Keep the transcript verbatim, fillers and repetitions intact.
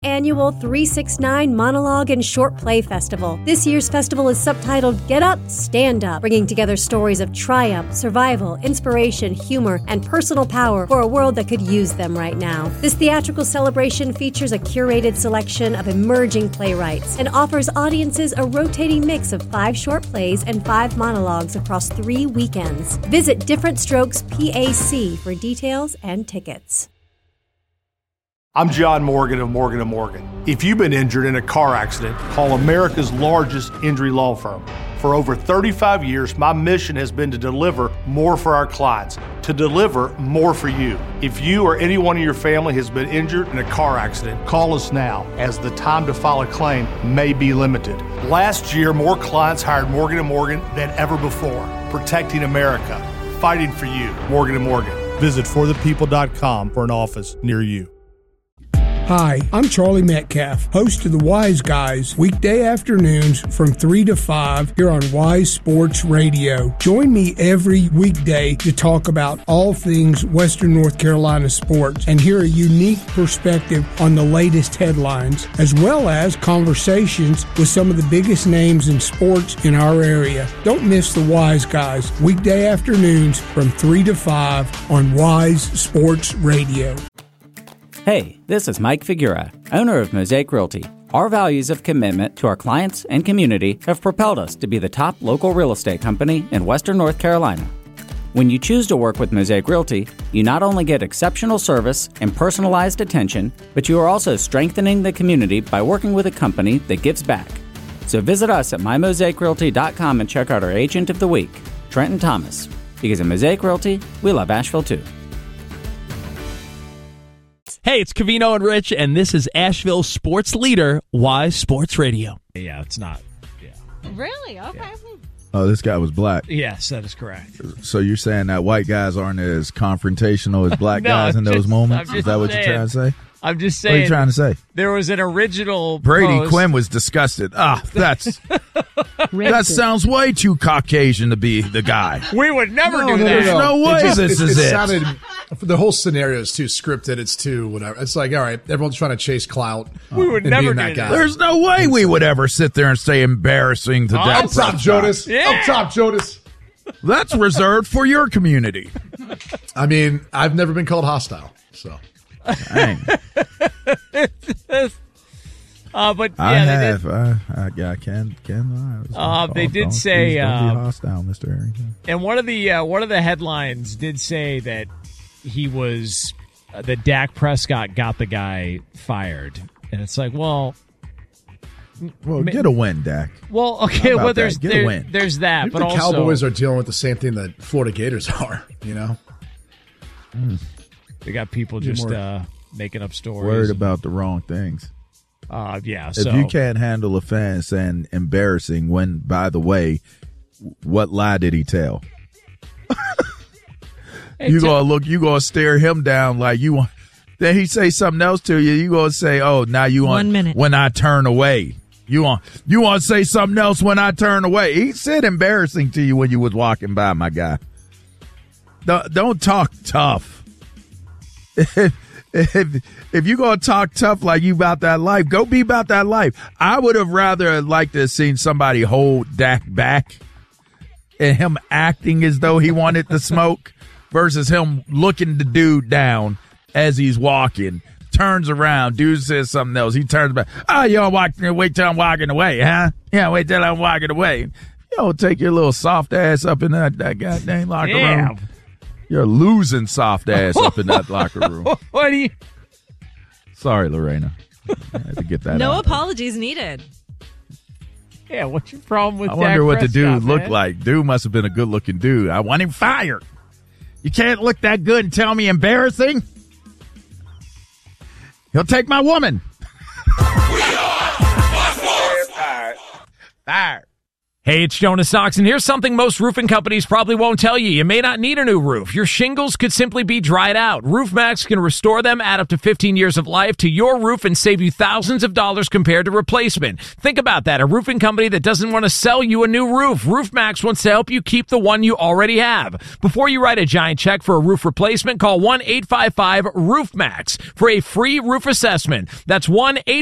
Annual three sixty-nine Monologue and Short Play Festival. This year's festival is subtitled Get Up, Stand Up, bringing together stories of triumph, survival, inspiration, humor, and personal power for a world that could use them right now. This theatrical celebration features a curated selection of emerging playwrights and offers audiences a rotating mix of five short plays and five monologues across three weekends. Visit Different Strokes P A C for details and tickets. I'm John Morgan of Morgan and Morgan. If you've been injured in a car accident, call America's largest injury law firm. For over thirty-five years, my mission has been to deliver more for our clients, to deliver more for you. If you or anyone in your family has been injured in a car accident, call us now, as the time to file a claim may be limited. Last year, more clients hired Morgan and Morgan than ever before, protecting America, fighting for you. Morgan and Morgan. Visit for the people dot com for an office near you. Hi, I'm Charlie Metcalf, host of the Wise Guys, weekday afternoons from three to five here on Wise Sports Radio. Join me every weekday to talk about all things Western North Carolina sports and hear a unique perspective on the latest headlines, as well as conversations with some of the biggest names in sports in our area. Don't miss the Wise Guys, weekday afternoons from three to five on Wise Sports Radio. Hey, this is Mike Figura, owner of Mosaic Realty. Our values of commitment to our clients and community have propelled us to be the top local real estate company in Western North Carolina. When you choose to work with Mosaic Realty, you not only get exceptional service and personalized attention, but you are also strengthening the community by working with a company that gives back. So visit us at my mosaic realty dot com and check out our Agent of the Week, Trenton Thomas. Because at Mosaic Realty, we love Asheville too. Hey, it's Covino and Rich, and this is Asheville's sports leader, Wise Sports Radio. Yeah, it's not. Yeah. Really? Okay. Yeah. Oh, this guy was black. Yes, that is correct. So you're saying that white guys aren't as confrontational as black no, guys in just, those moments? Is that what saying, you're trying to say? I'm just saying. What are you trying to say? There was an original Brady post. Quinn was disgusted. Ah, that's that sounds way too Caucasian to be the guy. We would never no, do no, that. No, no. no way it just, this it, is it. it. Sounded, the whole scenario is too scripted. It's too whatever. It's like, all right, everyone's trying to chase clout. We would and never being do that guy. that. There's no way we would ever sit there and say embarrassing to oh, Dak Up top, Prescott. Jonas. Yeah. Up top, Jonas. That's reserved for your community. I mean, I've never been called hostile, so. Dang. uh, but yeah, I have. Did, I, I, I can can lie. Uh, they did don't, say, please don't uh, be hostile, Mister Harrington. and one of the uh, one of the headlines did say that he was uh, that Dak Prescott got the guy fired, and it's like, well, well, get a win, Dak. Well, okay, well, there's that? Get there, a win. there's that, Maybe but the also Cowboys are dealing with the same thing that Florida Gators are. You know, Mm. they got people just uh, making up stories. Worried about the wrong things. Uh, yeah. If So you can't handle a fan saying embarrassing, when, by the way, what lie did he tell? Hey, you t- gonna look, you gonna stare him down like you want. Then he say something else to you. You gonna say, "Oh, now you want One minute. when I turn away." You want you want to say something else when I turn away. He said embarrassing to you when you was walking by, my guy. Don't, don't talk tough. If, if, if you're going to talk tough like you about that life, go be about that life. I would have rather liked to have seen somebody hold Dak back and him acting as though he wanted to smoke versus him looking the dude down as he's walking. Turns around, dude says something else. He turns back. Oh, you don't walk, wait till I'm walking away, huh? Yeah, wait till I'm walking away. You don't take your little soft ass up in that, that goddamn locker yeah. room. You're losing soft ass up in that locker room. What do you? Sorry, Lorena. I had to get that No out. apologies needed. Yeah, what's your problem with? I Dak wonder what the Prescott, dude looked man? like. Dude must have been a good looking dude. I want him fired. You can't look that good and tell me embarrassing. He'll take my woman. We are Fired. Fired. Hey, it's Jonas Knox, and here's something most roofing companies probably won't tell you. You may not need a new roof. Your shingles could simply be dried out. RoofMax can restore them, add up to fifteen years of life to your roof, and save you thousands of dollars compared to replacement. Think about that, a roofing company that doesn't want to sell you a new roof. RoofMax wants to help you keep the one you already have. Before you write a giant check for a roof replacement, call one eight five five roof max for a free roof assessment. That's one eight